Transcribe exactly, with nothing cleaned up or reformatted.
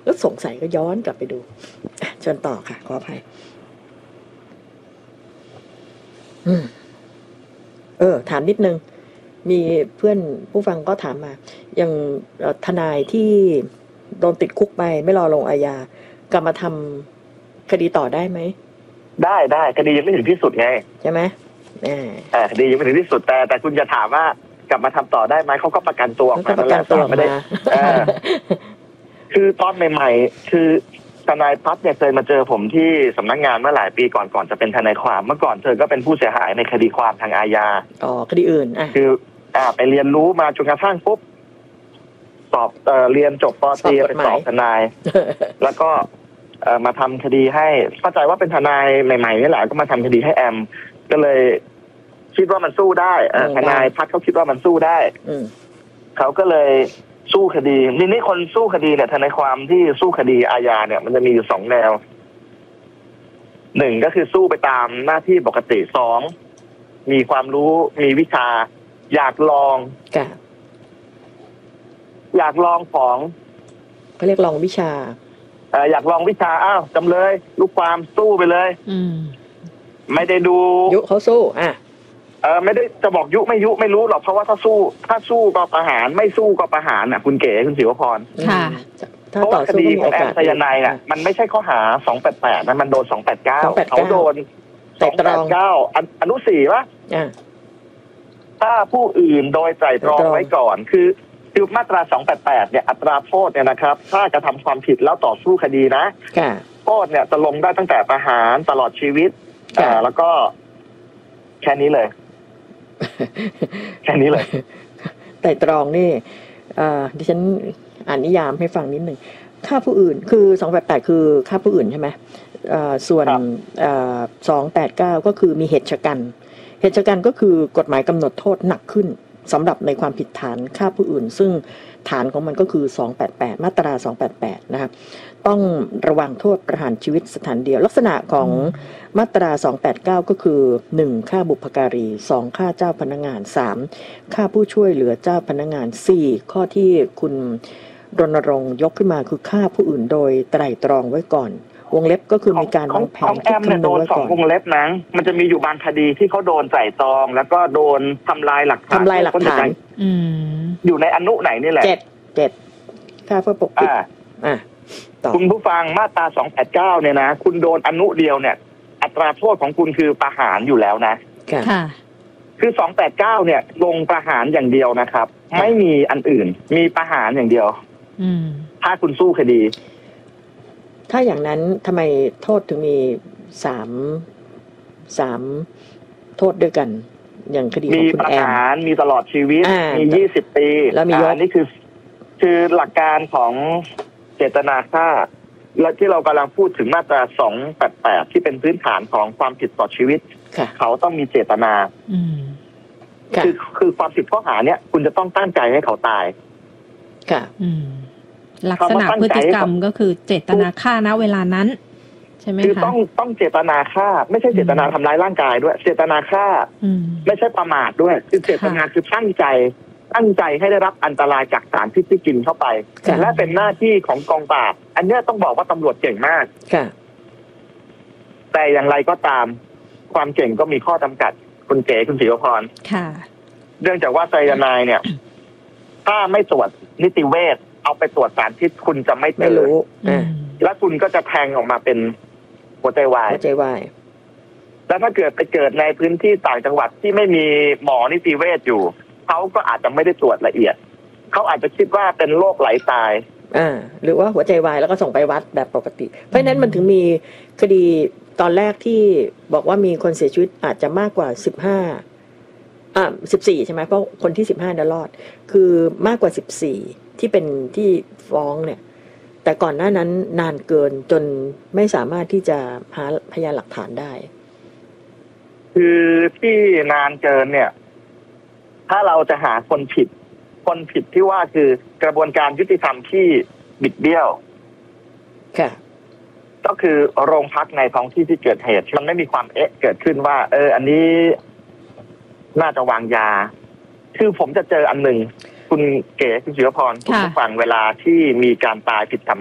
แล้วสงสัยก็ย้อนกลับไปดูเชิญต่อค่ะขออภัยอืมเออถามนิดนึงมีเพื่อนผู้ฟังก็ถามมาอย่างทนายที่โดนติดคุกไปไม่รอลงอาญากลับมาทำคดีต่อได้ไหมได้ได้คดียังไม่ถึงที่สุดไงใช่ไหมอ่าคดียังไม่ถึงที่สุดแต่แต่คุณจะถามว่ากลับมาทำต่อได้ไหมเขาก็ประกันตัวออกมาประกันตัวไม่ได้คือตอนใหม่ๆคือทนายพัฒน์เนี่ยเคยมาเจอผมที่สำนักงานเมื่อหลายปีก่อนก่อนจะเป็นทนายความเมื่อก่อนเธอก็เป็นผู้เสียหายในคดีความทางอาญาอ๋อคดีอื่นอ่ะคืออ่าไปเรียนรู้มาจนกระทั่งปุ๊บสอบเอ่อเรียนจบป.ตรีไปสอบทนายแล้วก็เอ่อมาทำคดีให้เข้าใจว่าเป็นทนายใหม่ๆนี่แหละก็มาทำคดีให้แอมก็เลยคิดว่ามันสู้ได้ทนายพัฒน์เขาคิดว่ามันสู้ได้เขาก็เลยสู้คดีนี่นี่คนสู้คดีเนี่ยทนายความที่สู้คดีอาญาเนี่ยมันจะมีอยู่สองแนวหนึ่งก็คือสู้ไปตามหน้าที่ปกติสองมีความรู้มีวิชาอยากลองอยากลองของเขาเรียกลองวิชาเอออยากลองวิชาอ้าวจำเลยลูกความสู้ไปเลยอืมไม่ได้ดูยุเขาสู้อ่ะเออไม่ได้จะบอกยุไม่ยุไม่รู้หรอกเพราะว่าถ้าสู้ถ้าสู้ก็ประหารไม่สู้ก็ประหารน่ะคุณเก๋คุณศิวพรค่ะเพราะว่าคดีของแอมไซยาไนด์น่ะมันไม่ใช่ข้อหาสองแปดแปดนะมันโดนสองแปดเก้าเขาโดนสองแปดเก้าอนุสี่ป่ะถ้าผู้อื่นโดยไตร่ตรองไว้ก่อนคือคือมาตราสองแปดแปดเนี่ยอัตราโทษเนี่ยนะครับถ้ากระทำความผิดแล้วต่อสู้คดีนะโทษเนี่ยจะลงได้ตั้งแต่ประหารตลอดชีวิตอ่าแล้วก็แค่นี้เลยแค่นี้เลยไตร่ตรองนี่อ่าดิฉันอ่านนิยามให้ฟังนิดหนึ่งฆ่าผู้อื่นคือสองแปดแปดคือฆ่าผู้อื่นใช่ไหมอ่าส่วนอ่าสองแปดเก้าก็คือมีเหตุฉกันเหตุฉกันก็คือกฎหมายกำหนดโทษหนักขึ้นสำหรับในความผิดฐานฆ่าผู้อื่นซึ่งฐานของมันก็คือสองแปดแปดมาตราสองแปดแปดนะครับต้องระวังโทษประหารชีวิตสถานเดียวลักษณะของมาตราสองแปดเก้าก็คือหนึ่งฆ่าบุพการีสองฆ่าเจ้าพนักงานสามฆ่าผู้ช่วยเหลือเจ้าพนักงานสี่ข้อที่คุณรณรงค์ยกขึ้นมาคือฆ่าผู้อื่นโดยไตร่ตรองไว้ก่อนวงเล็บก็คือมีการวางแผนคิดคำนวณไว้ก่อนวงเล็บนะมันจะมีอยู่บางคดีที่เขาโดนไตร่ตรองแล้วก็โดนทำลายหลักฐานทำลายหลักฐานอยู่ในอนุไหนนี่แหละเจ็ดเจ็ดฆ่าเพื่อปกปิดอ่าคุณผู้ฟังมาตราสองแปดเก้าเนี่ยนะคุณโดนอนุเดียวเนี่ยอัตราโทษของคุณคือประหารอยู่แล้วนะค่ะคือสองแปดเก้าเนี่ยลงประหารอย่างเดียวนะครับไม่มีอันอื่นมีประหารอย่างเดียวถ้าคุณสู้คดีถ้าอย่างนั้นทำไมโทษถึงมีสามสามโทษด้วยกันอย่างคดีของคุณแอมมีประหารมีตลอดชีวิตมียี่สิบปีแล้วมียกนี่คือคือหลักการของเจตนาฆ่าและที่เรากำลังพูดถึงมาตราสองแปดแปดที่เป็นพื้นฐานของความผิดต่อชีวิตเขาต้องมีเจตนาคือคือความผิดข้อหาเนี้ยคุณจะต้องตั้งใจให้เขาตายค่ะลักษณะพฤติกรรมก็คือเจตนาฆ่าณเวลานั้นใช่ไหมคะคือต้องต้องเจตนาฆ่าไม่ใช่เจตนาทำร้ายร่างกายด้วยเจตนาฆ่าไม่ใช่ประมาทด้วยคือเจตนาคือตั้งใจตั้งใจให้ได้รับอันตรายจากสารพิษที่กินเข้าไปและเป็นหน้าที่ของกองปราบอันนี้ต้องบอกว่าตำรวจเก่งมากแต่อย่างไรก็ตามความเก่งก็มีข้อจำกัดคุณเก๋คุณศิวพรเนื่องจากว่าไซยาไนด์เนี่ยถ้าไม่ตรวจนิติเวชเอาไปตรวจสารพิษคุณจะไม่ไม่รู้และคุณก็จะแทงออกมาเป็นหัวใจวายหัวใจวายแล้วถ้าเกิดไปเกิดในพื้นที่ต่างจังหวัดที่ไม่มีหมอนิติเวชอยู่เขาก็อาจจะไม่ได้ตรวจละเอียดเขาอาจจะคิดว่าเป็นโรคไหลตายอ่าหรือว่าหัวใจวายแล้วก็ส่งไปวัดแบบปกติเพราะฉะนั้นมันถึงมีคดีตอนแรกที่บอกว่ามีคนเสียชีวิตอาจจะมากกว่าสิบห้าอ่าสิบสี่ใช่ไหมเพราะคนที่สิบห้าได้รอดคือมากกว่าสิบสี่ที่เป็นที่ฟ้องเนี่ยแต่ก่อนหน้านั้นนานเกินจนไม่สามารถที่จะหาพยานหลักฐานได้คือที่นานเกินเนี่ยถ้าเราจะหาคนผิดคนผิดที่ว่าคือกระบวนการยุติธรรมที่บิดเบี้ยวค่ะก็คือโรงพักในท้องที่ที่เกิดเหตุมันไม่มีความเอ๊ะเกิดขึ้นว่าเอออันนี้น่าจะวางยาคือผมจะเจออันหนึ่งคุณเก๋คุณศิวพรคุณผู้ฟังเวลาที่มีการตายผิดธรรม